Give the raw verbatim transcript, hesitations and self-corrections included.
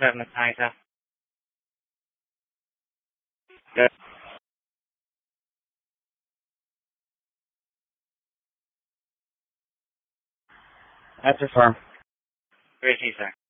seven at night, sir. Good. That's affirmed. Great, sir.